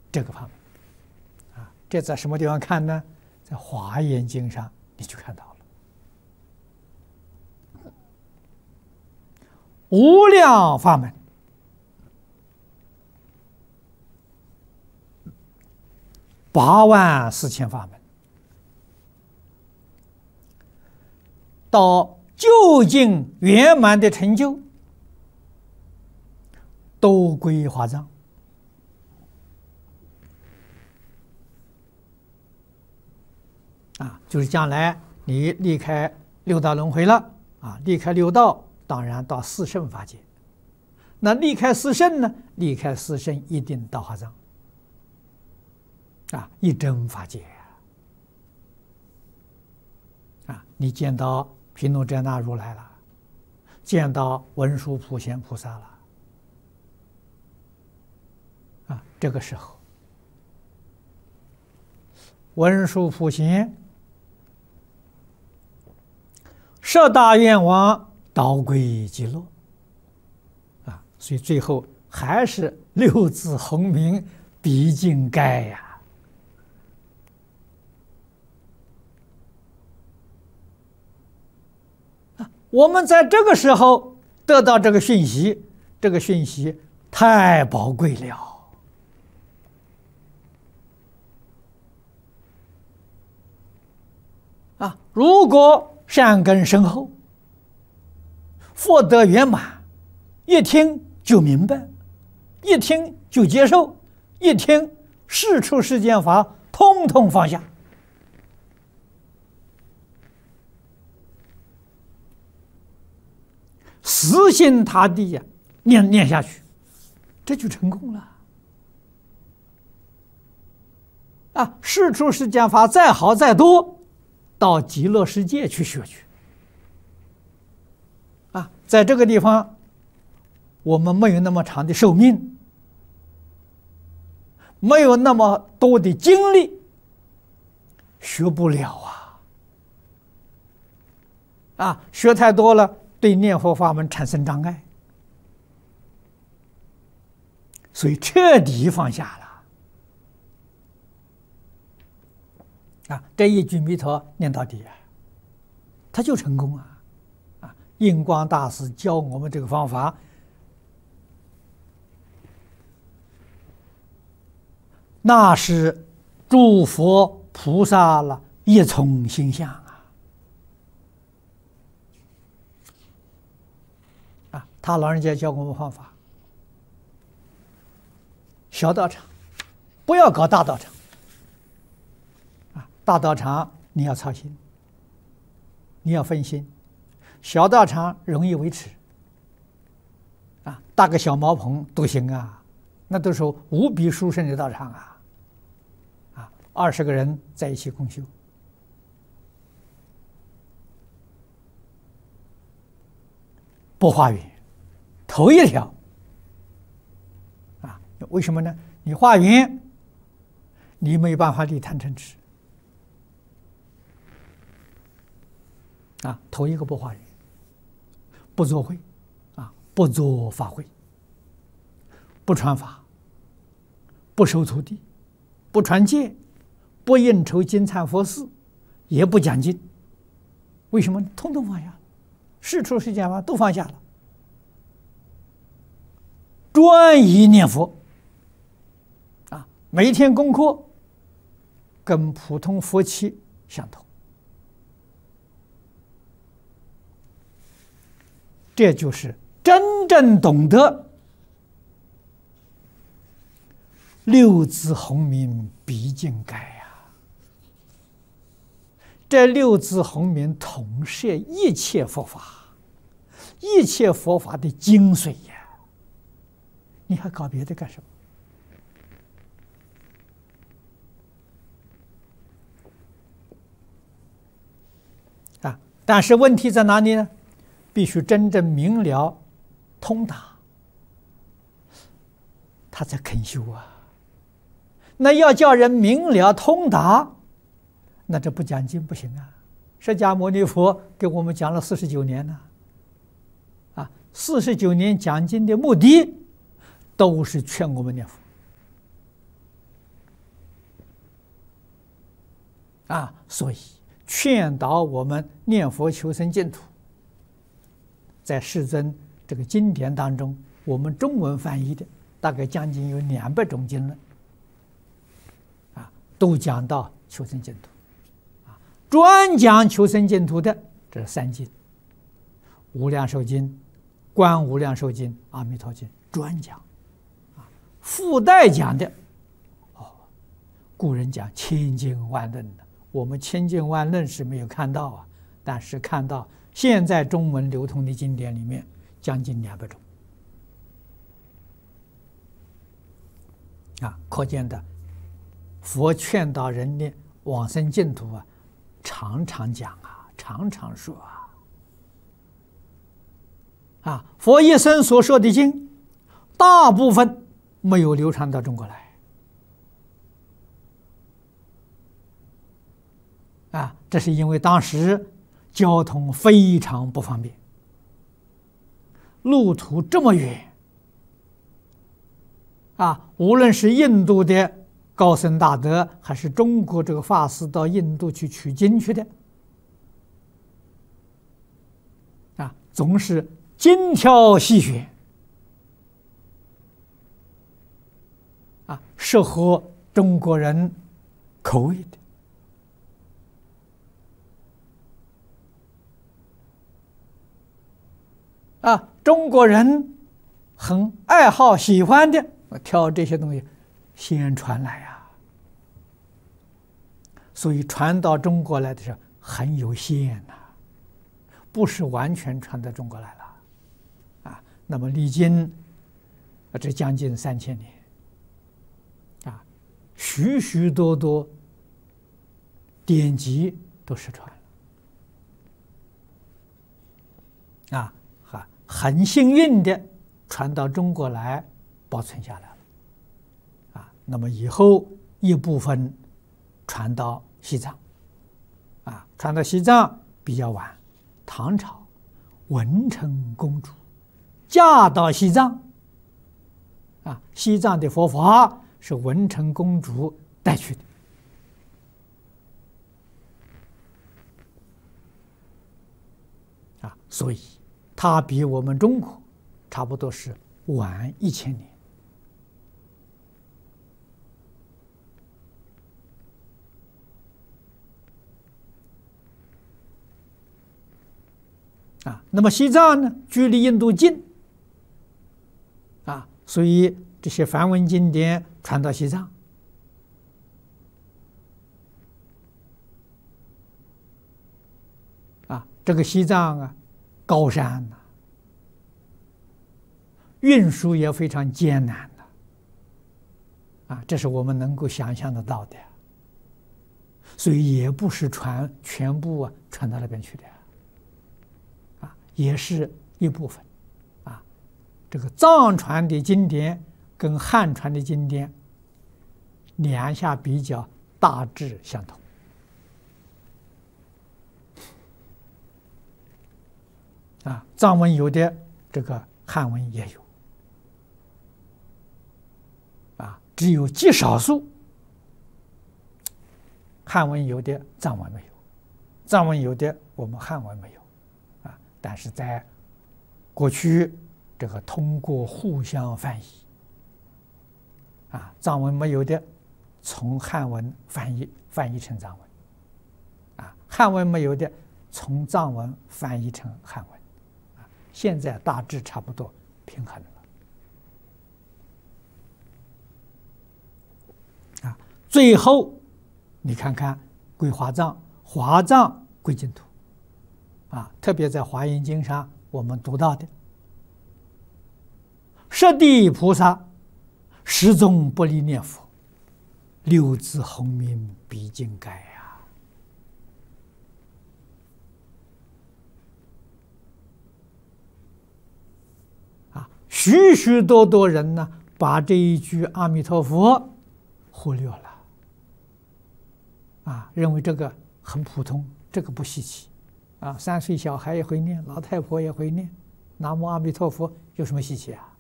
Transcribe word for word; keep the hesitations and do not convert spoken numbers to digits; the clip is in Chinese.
这个法门啊。这在什么地方看呢？在《华严经》上你就看到了。无量法门，八万四千法门，到究竟圆满的成就，都归华藏。啊，就是将来你离开六道轮回了啊，离开六道，当然到四圣法界。那离开四圣呢？离开四圣一定到华藏。啊，一真法界啊！你见到毗卢遮那如来了，见到文殊普贤菩萨了，啊，这个时候，文殊普贤十大愿王导归极乐，啊，所以最后还是六字洪名毕竟该呀。我们在这个时候得到这个讯息，这个讯息太宝贵了啊！如果善根深厚，福德圆满，一听就明白，一听就接受，一听世出世间法，通通放下。死心塌地呀，念念下去，这就成功了。啊，世出世间法再好再多，到极乐世界去学去。啊，在这个地方，我们没有那么长的寿命，没有那么多的精力，学不了啊。啊，学太多了，对念佛法门产生障碍，所以彻底放下了。啊，这一句弥陀念到底啊，他就成功啊！啊，印光大师教我们这个方法，那是诸佛菩萨了一从心相啊！啊，他老人家教我们方法，小道场，不要搞大道场。大道场你要操心，你要分心；小道场容易维持。啊，搭个小茅棚都行啊，那都是无比殊胜的道场啊！啊，二十个人在一起共修，不化缘，头一条。啊，为什么呢？你化缘，你没有办法离贪嗔痴。啊，头一个不化缘，不做会，啊，不做法会，不传法，不收徒弟，不传戒，不应酬金忏佛事，也不讲经。为什么？通通放下了，世出世间法都放下了，专一念佛。啊，每一天功课跟普通佛七相同。这就是真正懂得六字洪名毕竟该呀！这六字洪名统摄一切佛法，一切佛法的精髓呀！你还搞别的干什么？啊！但是问题在哪里呢？必须真正明了通达，他才肯修啊。那要叫人明了通达，那这不讲经不行啊。释迦牟尼佛给我们讲了四十九年了，啊，四十九年讲经的目的，都是劝我们念佛， 啊，所以劝导我们念佛求生净土，在世尊这个经典当中，我们中文翻译的大概将近有两百种经论，啊，都讲到求生净土，啊，专讲求生净土的这是三经：无量寿经、观无量寿经、阿弥陀经，专讲，啊，附带讲的，哦，古人讲千经万论的。我们千经万论是没有看到啊，但是看到现在中文流通的经典里面将近两百种，啊，可见的佛劝导人的往生净土啊，常常讲啊，常常说啊，啊，佛一生所说的经，大部分没有流传到中国来。啊，这是因为当时交通非常不方便，路途这么远，啊，无论是印度的高僧大德，还是中国这个法师到印度去取经去的，啊，总是精挑细选，啊，适合中国人口味的。啊，中国人很爱好、喜欢的，挑这些东西先传来呀、啊，所以传到中国来的时候很有限呐、啊，不是完全传到中国来了，啊，那么历经啊这将近三千年，啊，许许多多典籍都失传了，啊。很幸运的传到中国来，保存下来了，啊，那么以后一部分传到西藏，啊，传到西藏比较晚，唐朝文成公主嫁到西藏，啊，西藏的佛法是文成公主带去的，啊，所以。它比我们中国差不多是晚一千年，啊，那么西藏呢，距离印度近，啊，所以这些梵文经典传到西藏，啊，这个西藏啊。高山呐、啊，运输也非常艰难的、啊，啊，这是我们能够想象得到的，所以也不是传全部啊传到那边去的，啊，也是一部分，啊，这个藏传的经典跟汉传的经典两下比较大致相同。啊，藏文有的，这个汉文也有，啊，只有极少数，汉文有的，藏文没有，藏文有的，我们汉文没有，啊，但是在过去，这个通过互相翻译，啊，藏文没有的，从汉文翻译翻译成藏文，啊，汉文没有的，从藏文翻译成汉文。现在大致差不多平衡了，啊，最后你看看归华藏，华藏归净土，啊，特别在《华严经》上我们读到的，十地菩萨始终不离念佛，六字洪名必经改呀。许许多多人呢，把这一句阿弥陀佛忽略了，啊，认为这个很普通，这个不稀奇，啊，三岁小孩也会念，老太婆也会念，南无阿弥陀佛有什么稀奇啊？